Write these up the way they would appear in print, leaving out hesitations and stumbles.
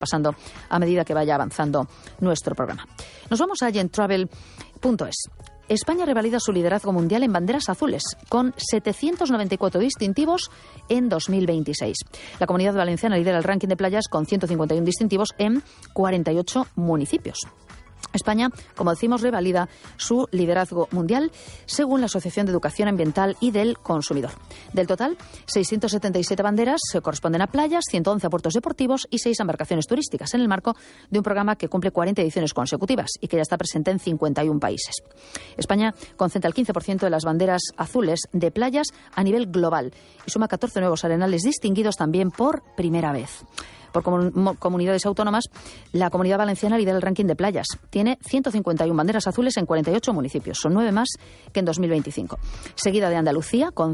pasando a medida que vaya avanzando nuestro programa. Nos vamos a agenttravel.es. España revalida su liderazgo mundial en banderas azules, con 794 distintivos en 2026. La Comunidad Valenciana lidera el ranking de playas con 151 distintivos en 48 municipios. España, como decimos, revalida su liderazgo mundial según la Asociación de Educación Ambiental y del Consumidor. Del total, 677 banderas se corresponden a playas, 111 a puertos deportivos y 6 a embarcaciones turísticas, en el marco de un programa que cumple 40 ediciones consecutivas y que ya está presente en 51 países. España concentra el 15% de las banderas azules de playas a nivel global y suma 14 nuevos arenales distinguidos también por primera vez. Por comunidades autónomas, la Comunidad Valenciana lidera el ranking de playas. Tiene 151 banderas azules en 48 municipios. Son 9 más que en 2025. Seguida de Andalucía, con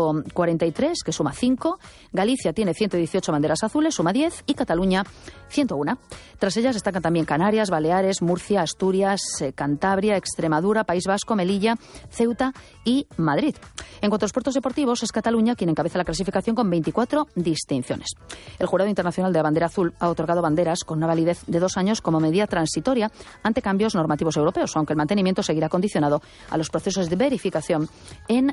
143, que suma 5. Galicia tiene 118 banderas azules, suma 10. Y Cataluña, 101. Tras ellas destacan también Canarias, Baleares, Murcia, Asturias, Cantabria, Extremadura, País Vasco, Melilla, Ceuta y Madrid. En cuanto a los puertos deportivos, es Cataluña quien encabeza la clasificación con 24 distinciones. El Jurado Internacional de la Bandera Azul ha otorgado banderas con una validez de 2 años como medida transitoria ante cambios normativos europeos, aunque el mantenimiento seguirá condicionado a los procesos de verificación en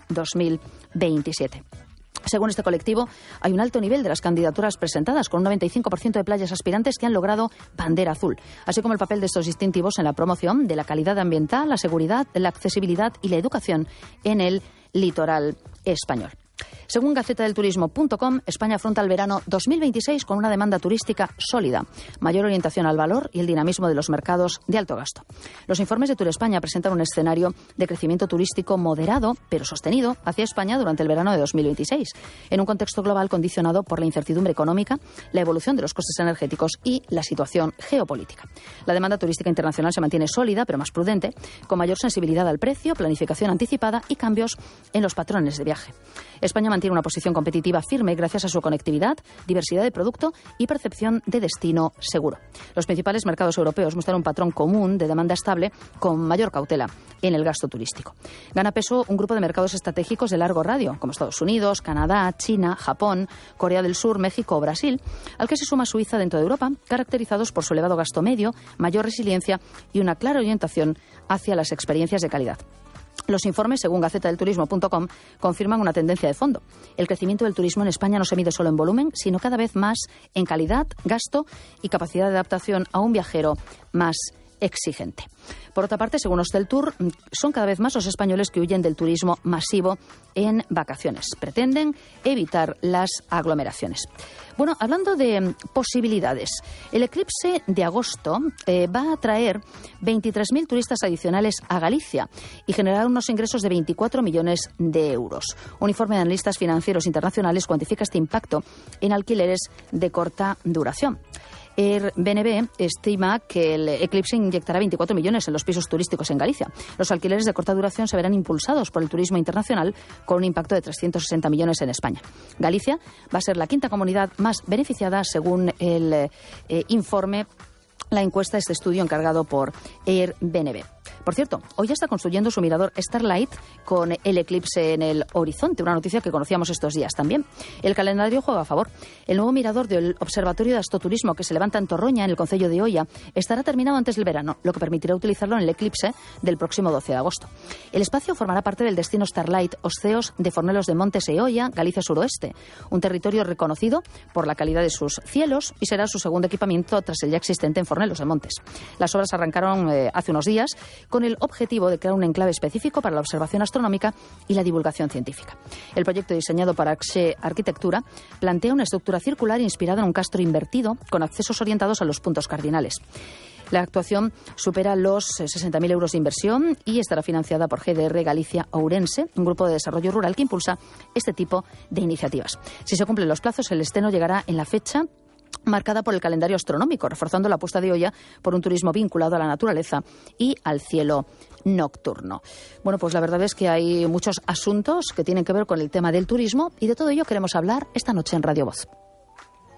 2027. Según este colectivo, hay un alto nivel de las candidaturas presentadas, con un 95% de playas aspirantes que han logrado bandera azul, así como el papel de estos distintivos en la promoción de la calidad ambiental, la seguridad, la accesibilidad y la educación en el litoral español. Según gacetadelturismo.com, España afronta el verano 2026 con una demanda turística sólida, mayor orientación al valor y el dinamismo de los mercados de alto gasto. Los informes de Tour España presentan un escenario de crecimiento turístico moderado, pero sostenido, hacia España durante el verano de 2026, en un contexto global condicionado por la incertidumbre económica, la evolución de los costes energéticos y la situación geopolítica. La demanda turística internacional se mantiene sólida, pero más prudente, con mayor sensibilidad al precio, planificación anticipada y cambios en los patrones de viaje. España mantiene una posición competitiva firme gracias a su conectividad, diversidad de producto y percepción de destino seguro. Los principales mercados europeos muestran un patrón común de demanda estable con mayor cautela en el gasto turístico. Gana peso un grupo de mercados estratégicos de largo radio, como Estados Unidos, Canadá, China, Japón, Corea del Sur, México o Brasil, al que se suma Suiza dentro de Europa, caracterizados por su elevado gasto medio, mayor resiliencia y una clara orientación hacia las experiencias de calidad. Los informes, según gacetadelturismo.com, confirman una tendencia de fondo. El crecimiento del turismo en España no se mide solo en volumen, sino cada vez más en calidad, gasto y capacidad de adaptación a un viajero más exigente. Por otra parte, según Hosteltour, son cada vez más los españoles que huyen del turismo masivo en vacaciones. Pretenden evitar las aglomeraciones. Bueno, hablando de posibilidades, el eclipse de agosto va a traer 23.000 turistas adicionales a Galicia y generar unos ingresos de 24 millones de euros. Un informe de analistas financieros internacionales cuantifica este impacto en alquileres de corta duración. Airbnb estima que el eclipse inyectará 24 millones en los pisos turísticos en Galicia. Los alquileres de corta duración se verán impulsados por el turismo internacional con un impacto de 360 millones en España. Galicia va a ser la quinta comunidad más beneficiada según el informe, la encuesta, este estudio encargado por Airbnb. Por cierto, hoy ya está construyendo su mirador Starlight con el eclipse en el horizonte, una noticia que conocíamos estos días también. El calendario juega a favor. El nuevo mirador del Observatorio de Astroturismo que se levanta en Torroña, en el concello de Oia, estará terminado antes del verano, lo que permitirá utilizarlo en el eclipse del próximo 12 de agosto. El espacio formará parte del destino Starlight Os-Ceos de Fornelos de Montes e Oia, Galicia Suroeste, un territorio reconocido por la calidad de sus cielos y será su segundo equipamiento tras el ya existente en Fornelos de Montes. Las obras arrancaron hace unos días con el objetivo de crear un enclave específico para la observación astronómica y la divulgación científica. El proyecto, diseñado para Axe Arquitectura, plantea una estructura circular inspirada en un castro invertido con accesos orientados a los puntos cardinales. La actuación supera los 60.000 euros de inversión y estará financiada por GDR Galicia Ourense, un grupo de desarrollo rural que impulsa este tipo de iniciativas. Si se cumplen los plazos, el estreno llegará en la fecha marcada por el calendario astronómico, reforzando la apuesta de Oia por un turismo vinculado a la naturaleza y al cielo nocturno. Bueno, pues la verdad es que hay muchos asuntos que tienen que ver con el tema del turismo y de todo ello queremos hablar esta noche en Radio Voz.